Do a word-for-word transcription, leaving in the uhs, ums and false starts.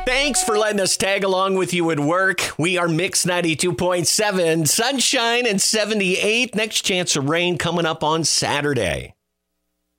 Thanks for letting us tag along with you at work. We are Mix ninety-two point seven. Sunshine and seventy-eight. Next chance of rain coming up on Saturday.